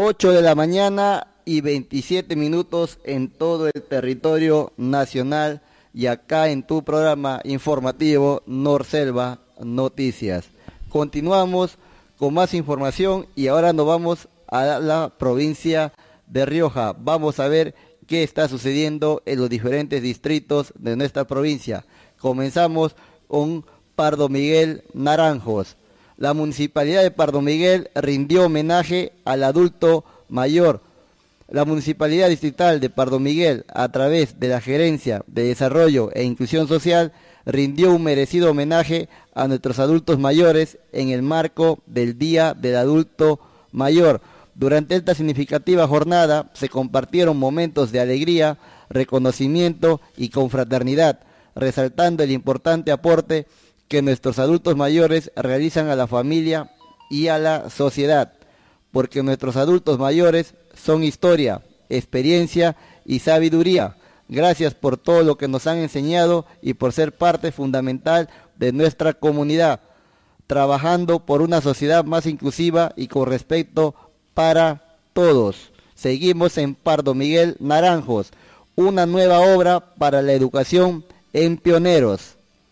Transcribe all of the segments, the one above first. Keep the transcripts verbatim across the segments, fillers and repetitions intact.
ocho de la mañana y veintisiete minutos en todo el territorio nacional y acá en tu programa informativo Norselva Noticias. Continuamos con más información y ahora nos vamos a la provincia de Rioja. Vamos a ver qué está sucediendo en los diferentes distritos de nuestra provincia. Comenzamos con Pardo Miguel Naranjos. La municipalidad de Pardo Miguel rindió homenaje al adulto mayor. La municipalidad distrital de Pardo Miguel, a través de la Gerencia de Desarrollo e Inclusión Social, rindió un merecido homenaje a nuestros adultos mayores en el marco del Día del Adulto Mayor. Durante esta significativa jornada se compartieron momentos de alegría, reconocimiento y confraternidad, resaltando el importante aporte que nuestros adultos mayores realizan a la familia y a la sociedad, porque nuestros adultos mayores son historia, experiencia y sabiduría. Gracias por todo lo que nos han enseñado y por ser parte fundamental de nuestra comunidad, trabajando por una sociedad más inclusiva y con respeto para todos. Seguimos en Pardo Miguel Naranjos, una nueva obra para la educación en Pioneros.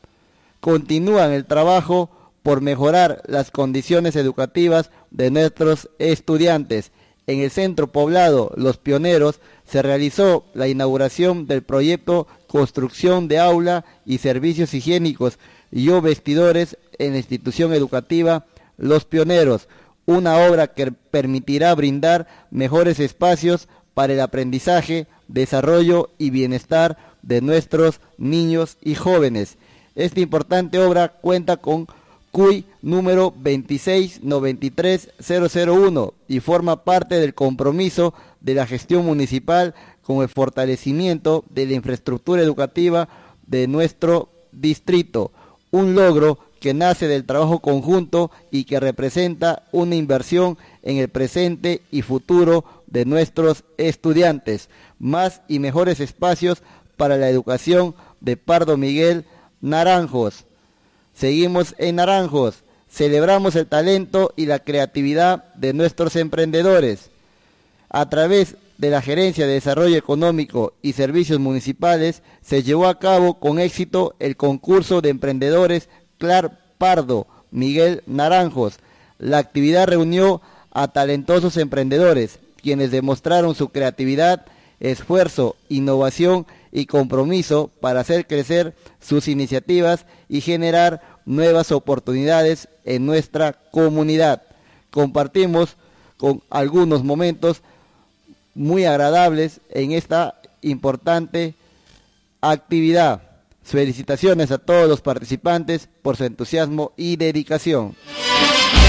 Continúan el trabajo por mejorar las condiciones educativas de nuestros estudiantes. En el centro poblado Los Pioneros se realizó la inauguración del proyecto Construcción de Aula y Servicios Higiénicos y o Vestidores en la institución educativa Los Pioneros, una obra que permitirá brindar mejores espacios para el aprendizaje, desarrollo y bienestar de nuestros niños y jóvenes. Esta importante obra cuenta con C U I número veintiséis noventa y tres mil uno y forma parte del compromiso de la gestión municipal con el fortalecimiento de la infraestructura educativa de nuestro distrito, un logro que nace del trabajo conjunto y que representa una inversión en el presente y futuro de nuestros estudiantes, más y mejores espacios para la educación de Pardo Miguel Naranjos. Seguimos en Naranjos, celebramos el talento y la creatividad de nuestros emprendedores. A través de la Gerencia de Desarrollo Económico y Servicios Municipales se llevó a cabo con éxito el concurso de emprendedores Clar Pardo Miguel Naranjos. La actividad reunió a talentosos emprendedores, quienes demostraron su creatividad, esfuerzo, innovación y compromiso para hacer crecer sus iniciativas y generar nuevas oportunidades en nuestra comunidad. Compartimos con algunos momentos muy agradables en esta importante actividad. Felicitaciones a todos los participantes por su entusiasmo y dedicación.